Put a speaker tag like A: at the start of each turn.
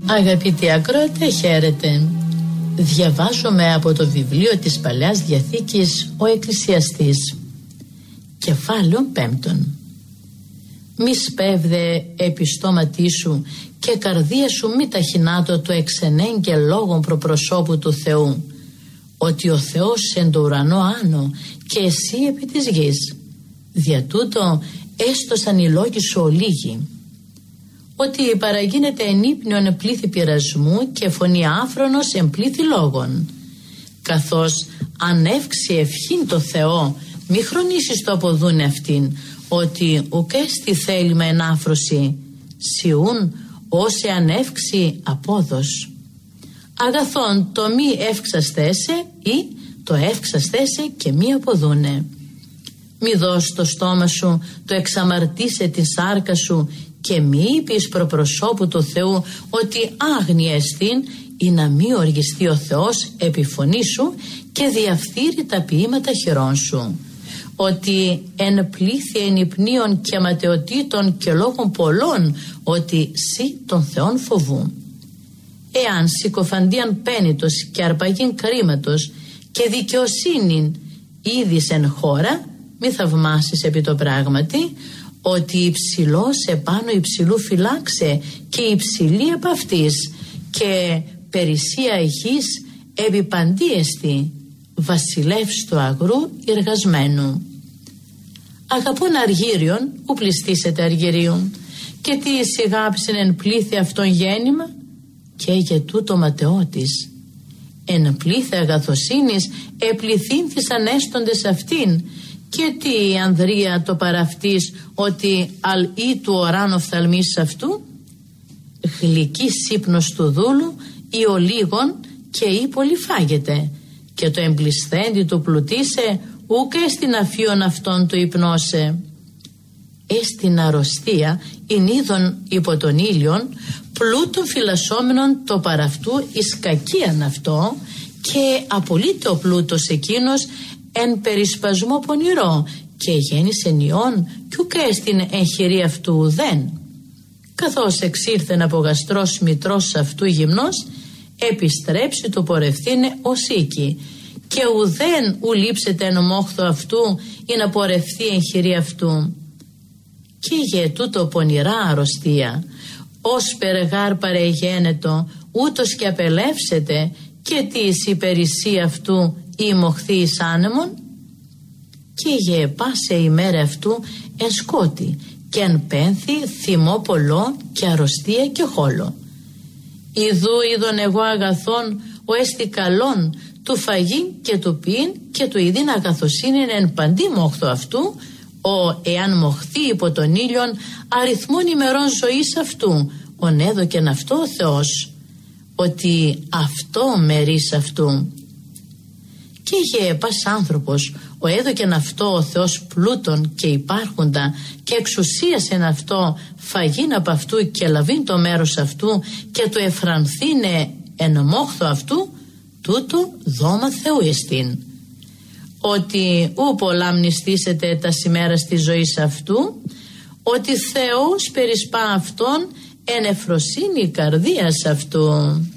A: Αγαπητοί ακροατέ, χαίρετε. Διαβάζομαι από το βιβλίο της Παλαιάς Διαθήκης «Ο Εκκλησιαστής». Κεφάλαιο 5. Μη σπέβδε επιστόματί σου και καρδία σου μη ταχυνάτω το εξενέγγε λόγων προπροσώπου του Θεού, ότι ο Θεός εν το ουρανό άνω και εσύ επί της γης. Δια τούτο έστωσαν οι λόγοι σου ολίγοι. Ότι παραγίνεται εν ύπνιον εν πλήθη πειρασμού και φωνή άφρονος εν πλήθη λόγων. Καθώς αν εύξει ευχήν το Θεό, μη χρονίσεις το αποδούνε αυτήν, ότι ουκέστη θέλημα εν άφρωση, σιούν όσε αν εύξει απόδος. Αγαθόν το μη εύξαστέσαι ή το εύξαστέσαι και μη αποδούνε. Μη δώσει το στόμα σου, το εξαμαρτήσε τη σάρκα σου και μη είπεις προπροσώπου του Θεού ότι άγνοια εστίν ή να μη οργιστεί ο Θεός επί φωνή σου και διαφθείρει τα ποίηματα χειρών σου. Ότι εν πλήθη ενυπνίων και ματαιοτήτων και λόγων πολλών ότι σύ τον Θεόν φοβού. Εάν συκοφαντίαν πένητος και αρπαγήν κρίματος και δικαιοσύνην είδης εν χώρα, μη θαυμάσεις επί το πράγματι, ότι υψηλός επάνω υψηλού φυλάξε και υψηλή επ' αυτής και περισσία ηχής επί παντίεστη, βασιλεύς του αγρού εργασμένου. Αγαπών αργύριον ου πληστήσετε αργυρίων, και τι εισηγάψεν εν πλήθη αυτόν γέννημα, και για τούτο ματαιότης. Εν πλήθη αγαθοσύνης επληθύνθησαν έστοντες αυτήν, και τι η ανδρεία το παραυτής ότι αλ ή του οράν οφθαλμής αυτού. Γλυκή ύπνος του δούλου ή ο λίγον και ή πολύ φάγεται, και το εμπλησθέντη του πλουτίσε ούκ εστιν αφίον αυτόν του υπνώσε. Εστιν αρρωστία ειν είδων υπό τον ήλιον πλούτων φυλασσόμενων το παραυτού εις κακίαν αυτό, και απολύται ο πλούτος εκείνος εν περισπασμό πονηρό, και γέννησεν ιών κι ουκ εστιν εν χειρή αυτού ουδέν. Καθώς εξήρθεν από γαστρός μητρός αυτού γυμνός, επιστρέψει το πορευθύνε ως οίκη, και ουδέν ου λείψεται εν ομόχθο αυτού ή να πορευθεί εν χειρή αυτού. Και για τούτο πονηρά αρρωστία, ως περεγάρ παρεγένετο, ούτως και απελεύσεται, και τι εις υπηρεσία αυτού ή μοχθεί εις άνεμον. Και για πάσε ημέρα αυτού εν σκότη, και εν πένθη θυμό πολλό και αρρωστία και χόλο. Ιδού είδον εγώ αγαθόν ο έστι καλόν του φαγήν και του πίν και του ειδήν αγαθοσύνην εν παντή μόχθο αυτού, ο εάν μοχθεί υπό τον ήλιον αριθμών ημερών ζωής αυτού, ον έδωκεν αυτό ο Θεός, ότι αυτό μερίς αυτού. Και για πας άνθρωπος ο έδωκεν αυτό ο Θεός πλούτον και υπάρχοντα, και εξουσίασεν αυτό φαγήν από αυτού και λαβήν το μέρος αυτού και του εφρανθήνε εν ομόχθο αυτού, τούτο δώμα Θεού εστίν. Ότι ου πολλά μνηστήσετε τα σημέρας της ζωής αυτού, ότι Θεός περισπά αυτόν εν εφροσύνη καρδίας αυτού.